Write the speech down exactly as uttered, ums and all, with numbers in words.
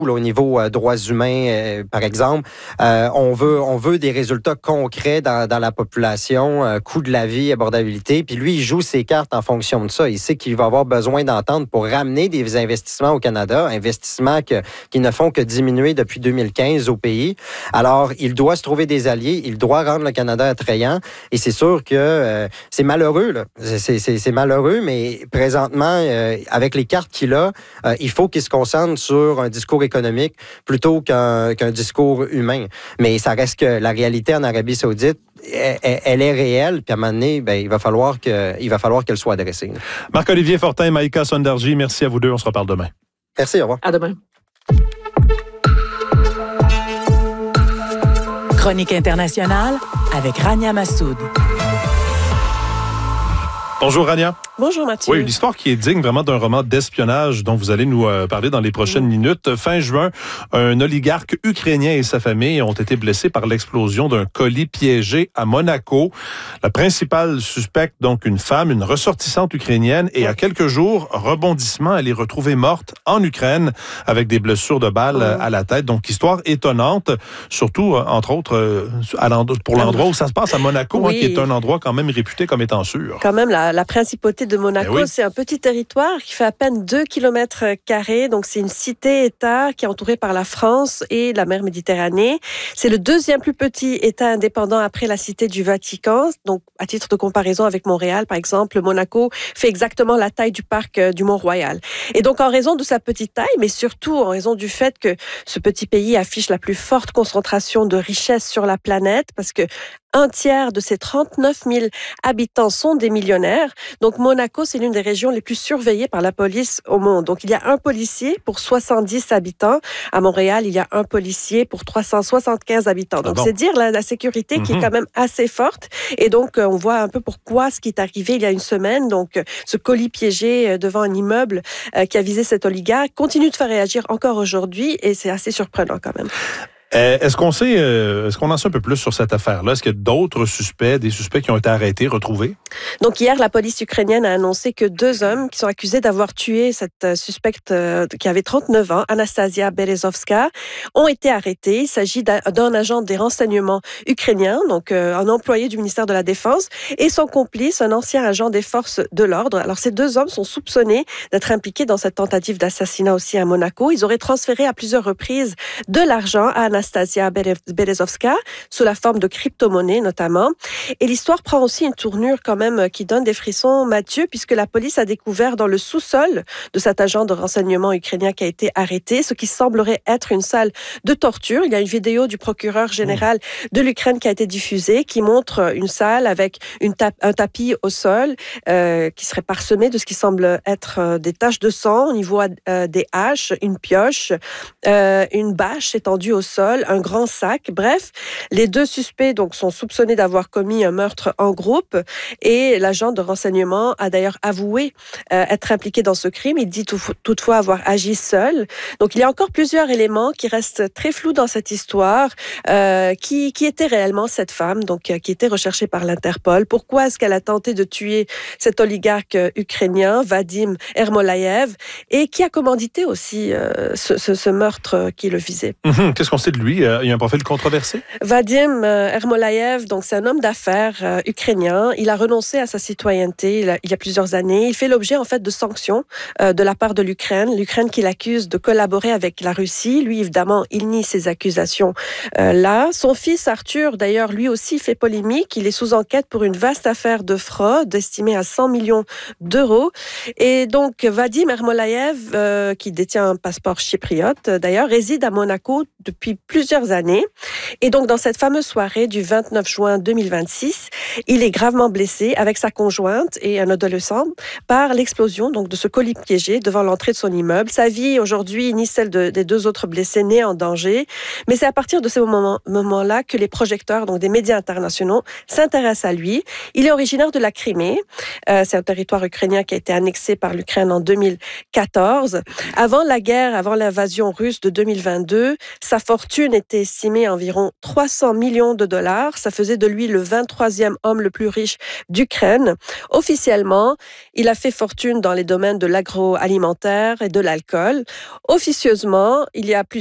Là, au niveau euh, droits humains, euh, par exemple. Euh, on veut on veut des résultats concrets dans, dans la population, euh, coût de la vie, abordabilité. Puis lui, il joue ses cartes en fonction de ça. Il sait qu'il va avoir besoin d'entendre pour ramener des investissements au Canada, investissements que, qui ne font que diminuer depuis deux mille quinze au pays. Alors, il doit se trouver des alliés, il doit rendre le Canada attrayant. Et c'est sûr que euh, c'est malheureux, là. C'est, c'est, c'est malheureux, mais présentement, euh, avec les cartes qu'il a, euh, il faut qu'il se concentre sur un discours économique plutôt qu'un, qu'un discours humain. Mais ça reste que la réalité en Arabie Saoudite, elle, elle est réelle, puis à un moment donné, ben, il va falloir que, il va falloir qu'elle soit adressée. Marc-Olivier Fortin, Maïka Sondarji, merci à vous deux. On se reparle demain. Merci, au revoir. À demain. Chronique internationale avec Rania Massoud. Bonjour Rania. Bonjour Mathieu. Oui, une histoire qui est digne vraiment d'un roman d'espionnage dont vous allez nous euh, parler dans les prochaines mmh. minutes. Fin juin, un oligarque ukrainien et sa famille ont été blessés par l'explosion d'un colis piégé à Monaco. La principale suspecte, donc une femme, une ressortissante ukrainienne, et ouais. à quelques jours, rebondissement, elle est retrouvée morte en Ukraine avec des blessures de balles mmh. à la tête. Donc, histoire étonnante, surtout, entre autres, euh, à l'endroit, pour l'endroit où ça se passe à Monaco, oui. hein, qui est un endroit quand même réputé comme étant sûr. Quand même, la, la principauté de Monaco, oui. c'est un petit territoire qui fait à peine deux kilomètres carrés. Donc, c'est une cité-État qui est entourée par la France et la mer Méditerranée. C'est le deuxième plus petit État indépendant après la cité du Vatican. Donc, à titre de comparaison avec Montréal, par exemple, Monaco fait exactement la taille du parc du Mont-Royal. Et donc, en raison de sa petite taille, mais surtout en raison du fait que ce petit pays affiche la plus forte concentration de richesses sur la planète, parce que un tiers de ses trente-neuf mille habitants sont des millionnaires. Donc, Monaco, c'est l'une des régions les plus surveillées par la police au monde. Donc, il y a un policier pour soixante-dix habitants. À Montréal, il y a un policier pour trois cent soixante-quinze habitants. Donc, ah bon. c'est dire la, la sécurité mm-hmm. qui est quand même assez forte. Et donc, on voit un peu pourquoi ce qui est arrivé il y a une semaine. Donc, ce colis piégé devant un immeuble euh, qui a visé cet oligarque continue de faire réagir encore aujourd'hui. Et c'est assez surprenant quand même. Euh, est-ce qu'on sait, euh, est-ce qu'on en sait un peu plus sur cette affaire-là? Est-ce qu'il y a d'autres suspects, des suspects qui ont été arrêtés, retrouvés? Donc hier, la police ukrainienne a annoncé que deux hommes qui sont accusés d'avoir tué cette suspecte euh, qui avait trente-neuf ans, Anastasia Berezovska, ont été arrêtés. Il s'agit d'un, d'un agent des renseignements ukrainiens, donc euh, un employé du ministère de la Défense, et son complice, un ancien agent des forces de l'ordre. Alors ces deux hommes sont soupçonnés d'être impliqués dans cette tentative d'assassinat aussi à Monaco. Ils auraient transféré à plusieurs reprises de l'argent à Anastasia Anastasia Berezovska, sous la forme de crypto-monnaie notamment. Et l'histoire prend aussi une tournure quand même qui donne des frissons, Mathieu, puisque la police a découvert dans le sous-sol de cet agent de renseignement ukrainien qui a été arrêté, ce qui semblerait être une salle de torture. Il y a une vidéo du procureur général de l'Ukraine qui a été diffusée, qui montre une salle avec une tap- un tapis au sol euh, qui serait parsemé de ce qui semble être euh, des taches de sang au niveau euh, des haches, une pioche, euh, une bâche étendue au sol, un grand sac. Bref, les deux suspects donc sont soupçonnés d'avoir commis un meurtre en groupe et l'agent de renseignement a d'ailleurs avoué euh, être impliqué dans ce crime. Il dit tout, toutefois avoir agi seul. Donc il y a encore plusieurs éléments qui restent très flous dans cette histoire. Euh, qui, qui était réellement cette femme, donc euh, qui était recherchée par l'Interpol? Pourquoi est-ce qu'elle a tenté de tuer cet oligarque euh, ukrainien, Vadim Ermolaev, et qui a commandité aussi euh, ce, ce, ce meurtre euh, qui le visait? Mmh, qu'est-ce qu'on sait de lui? Il y a un profil controversé? Vadim Ermolaev, donc c'est un homme d'affaires euh, ukrainien. Il a renoncé à sa citoyenneté il, a, il y a plusieurs années. Il fait l'objet en fait de sanctions euh, de la part de l'Ukraine. L'Ukraine qui l'accuse de collaborer avec la Russie. Lui, évidemment, il nie ces accusations euh, là. Son fils Arthur, d'ailleurs, lui aussi fait polémique. Il est sous enquête pour une vaste affaire de fraude estimée à cent millions d'euros. Et donc Vadim Ermolaev, euh, qui détient un passeport chypriote, d'ailleurs, réside à Monaco depuis plusieurs années. Et donc, dans cette fameuse soirée du vingt-neuf juin deux mille vingt-six, il est gravement blessé avec sa conjointe et un adolescent par l'explosion donc, de ce colis piégé devant l'entrée de son immeuble. Sa vie, aujourd'hui, ni celle de, des deux autres blessés n'est en danger. Mais c'est à partir de ces moments, moments-là que les projecteurs donc, des médias internationaux s'intéressent à lui. Il est originaire de la Crimée. Euh, c'est un territoire ukrainien qui a été annexé par l'Ukraine en deux mille quatorze. Avant la guerre, avant l'invasion russe de deux mille vingt-deux, sa fortune fortune était estimée à environ trois cents millions de dollars. Ça faisait de lui le vingt-troisième homme le plus riche d'Ukraine. Officiellement, il a fait fortune dans les domaines de l'agroalimentaire et de l'alcool. Officieusement, il y a plus